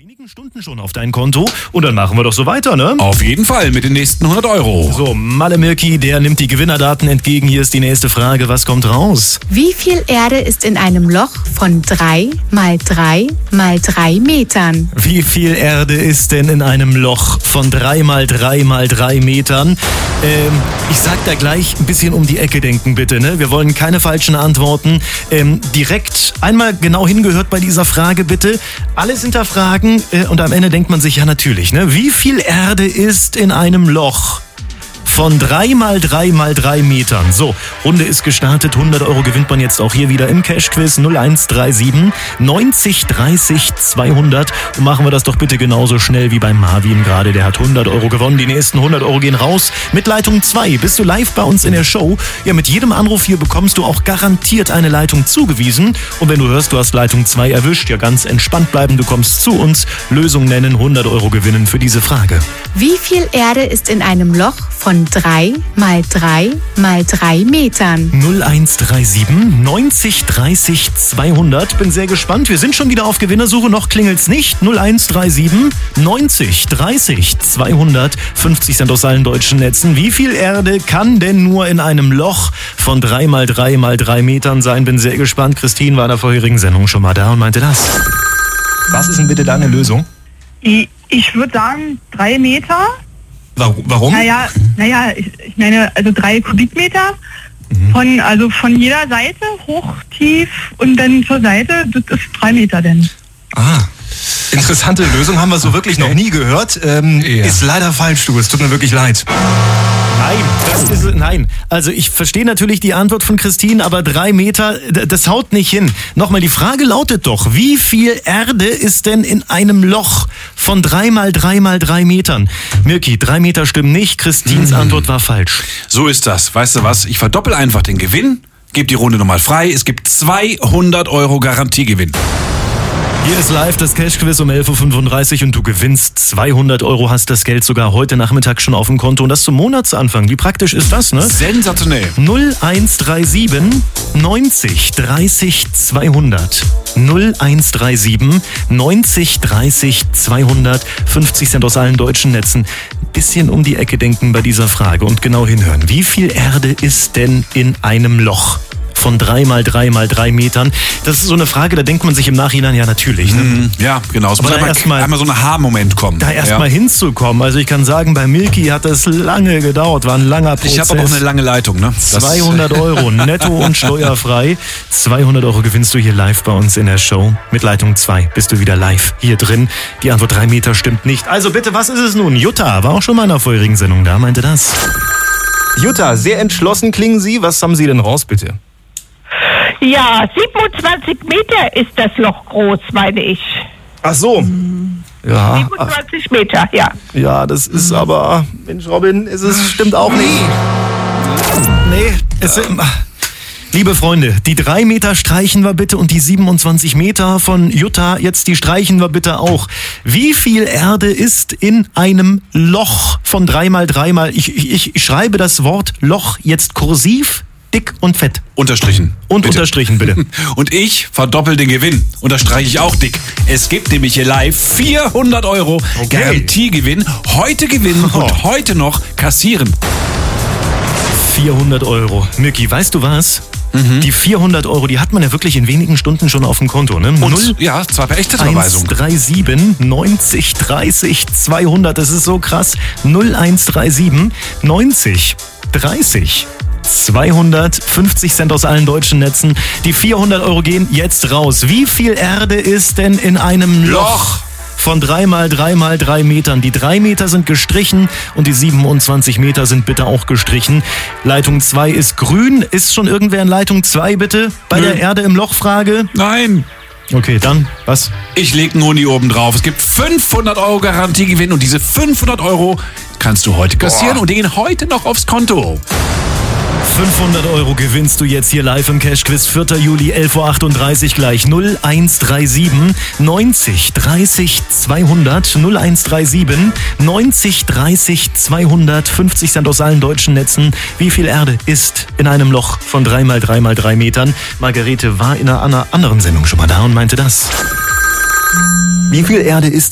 wenigen Stunden schon auf dein Konto und dann machen wir doch so weiter, ne? Auf jeden Fall mit den nächsten 100 Euro. So, Malle Mirki, der nimmt die Gewinnerdaten entgegen. Hier ist die nächste Frage. Was kommt raus? Wie viel Erde ist in einem Loch von 3 mal 3 mal 3 Metern? Wie viel Erde ist denn in einem Loch von 3 mal 3 mal 3 Metern? Ich sag da gleich ein bisschen um die Ecke denken, bitte, ne? Wir wollen keine falschen Antworten. Direkt einmal genau hingehört bei dieser Frage, bitte. Alles hinterfragen und am Ende denkt man sich, ja natürlich, ne? Wie viel Erde ist in einem Loch von 3 mal 3 mal 3 Metern? So, Runde ist gestartet. 100 Euro gewinnt man jetzt auch hier wieder im Cash-Quiz 0137 90 30 200. Und machen wir das doch bitte genauso schnell wie beim Marvin gerade. Der hat 100 Euro gewonnen. Die nächsten 100 Euro gehen raus. Mit Leitung 2 bist du live bei uns in der Show. Ja, mit jedem Anruf hier bekommst du auch garantiert eine Leitung zugewiesen. Und wenn du hörst, du hast Leitung 2 erwischt, ja ganz entspannt bleiben. Du kommst zu uns, Lösung nennen, 100 Euro gewinnen für diese Frage. Wie viel Erde ist in einem Loch von 3 mal 3 mal 3 Metern? 0137 90 30 200. Bin sehr gespannt. Wir sind schon wieder auf Gewinnersuche. Noch klingelt's nicht. 0137 90 30 200. 50 Cent aus allen deutschen Netzen. Wie viel Erde kann denn nur in einem Loch von 3 mal 3 mal 3 Metern sein? Bin sehr gespannt. Christine war in der vorherigen Sendung schon mal da und meinte das. Was ist denn bitte deine Lösung? Ich würde sagen 3 Meter. Warum? Naja, ich meine, also 3 Kubikmeter von jeder Seite, hoch, tief und dann zur Seite, das ist 3 Meter denn. Interessante Lösung, haben wir so wirklich noch nie gehört. Ist leider falsch, du, es tut mir wirklich leid. Nein, also ich verstehe natürlich die Antwort von Christine, aber 3 Meter, das haut nicht hin. Nochmal, die Frage lautet doch, wie viel Erde ist denn in einem Loch von 3 mal 3 mal 3 Metern? Mirki, 3 Meter stimmen nicht, Christines Antwort war falsch. So ist das. Weißt du was? Ich verdoppel einfach den Gewinn, gebe die Runde nochmal frei. Es gibt 200 Euro Garantiegewinn. Hier ist live das Cash-Quiz um 11.35 Uhr und du gewinnst 200 Euro, hast das Geld sogar heute Nachmittag schon auf dem Konto und das zum Monatsanfang. Wie praktisch ist das, ne? Sensationell. 0137 90 30 200. 0137 90 30 200. 50 Cent aus allen deutschen Netzen. Bisschen um die Ecke denken bei dieser Frage und genau hinhören. Wie viel Erde ist denn in einem Loch von 3 mal 3 mal 3 Metern? Das ist so eine Frage, da denkt man sich im Nachhinein, ja natürlich. Ne? Ja, genau. Es muss einmal so ein Aha-Moment kommen. Da erstmal hinzukommen. Also ich kann sagen, bei Mirki hat das lange gedauert, war ein langer Prozess. Ich habe aber auch eine lange Leitung, ne? 200 Euro netto und steuerfrei. 200 Euro gewinnst du hier live bei uns in der Show. Mit Leitung 2 bist du wieder live hier drin. Die Antwort 3 Meter stimmt nicht. Also bitte, was ist es nun? Jutta war auch schon mal in der vorherigen Sendung da, meinte das. Jutta, sehr entschlossen klingen Sie. Was haben Sie denn raus, bitte? Ja, 27 Meter ist das Loch groß, meine ich. Ach so. Ja. 27 Meter, ja. Ja, das ist aber, Mensch Robin, stimmt auch nicht. Nee, liebe Freunde, die 3 Meter streichen wir bitte und die 27 Meter von Jutta, jetzt die streichen wir bitte auch. Wie viel Erde ist in einem Loch von 3 mal 3 mal, ich schreibe das Wort Loch jetzt kursiv, dick und fett. Unterstrichen. Und bitte. Unterstrichen, bitte. Und ich verdoppel den Gewinn. Unterstreiche ich auch dick. Es gibt nämlich hier live 400 Euro Garantiegewinn. Heute gewinnen und heute noch kassieren. 400 Euro. Mirki, weißt du was? Die 400 Euro, die hat man ja wirklich in wenigen Stunden schon auf dem Konto, ne? Und, ja, zwar per Echtzeitüberweisung. 0137 90 30 200, das ist so krass. 0137 90 30 250 Cent aus allen deutschen Netzen. Die 400 Euro gehen jetzt raus. Wie viel Erde ist denn in einem Loch von 3 mal 3 mal 3 Metern? Die 3 Meter sind gestrichen und die 27 Meter sind bitte auch gestrichen. Leitung 2 ist grün. Ist schon irgendwer in Leitung 2 bitte? Bei der Erde im Loch-Frage? Nein. Okay, dann, was? Ich lege einen Huni oben drauf. Es gibt 500 Euro Garantiegewinn und diese 500 Euro kannst du heute kassieren und die gehen heute noch aufs Konto. 500 Euro gewinnst du jetzt hier live im Cash-Quiz. 4. Juli, 11.38 Uhr gleich. 0137 90 30 200. 0137 90 30 200. 50 Cent aus allen deutschen Netzen. Wie viel Erde ist in einem Loch von 3 mal 3 mal 3 Metern? Margarete war in einer anderen Sendung schon mal da und meinte das. Wie viel Erde ist